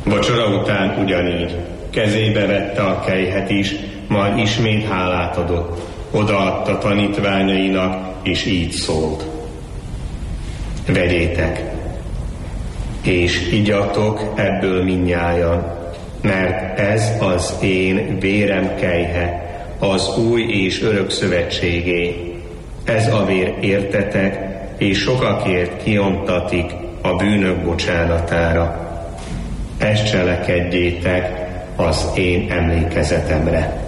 Vacsora után ugyanígy kezébe vette a kelyhet is, majd ismét hálát adott, odaadta tanítványainak, és így szólt: vegyétek, és igyatok ebből mindnyájan, mert ez az én vérem kelyhe, az új és örök szövetségé. Ez a vér értetek, és sokakért kiontatik a bűnök bocsánatára. Ezt cselekedjétek az én emlékezetemre.